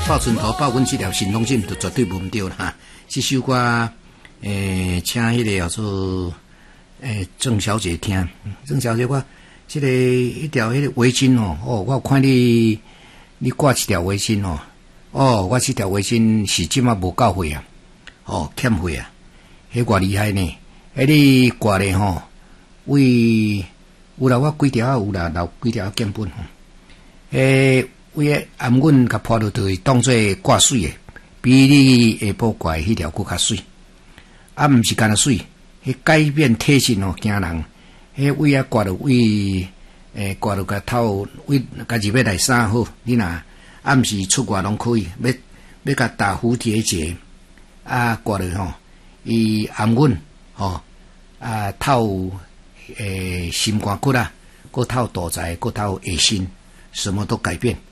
报春头报阮这条新东信就绝对无毋对啦哈。这首歌请迄个叫做郑小姐听。郑小姐，我这个一条迄个围巾哦，我看你挂一条围巾我这条围巾是即马无够货啊，欠货啊，迄偌厉害呢！你挂咧为有啦，我几条有啦，留几条根本为暗阮甲破落去当做挂水诶，比你下晡挂迄条佫较水，毋是干那水，迄改变体型惊人。迄位啊挂落位挂落甲透位家己要来衫好，你若毋是出外拢可以，要甲打蝴蝶结挂落伊暗阮透心肝骨啊，佫透肚脐，佫透下身，什么都改变。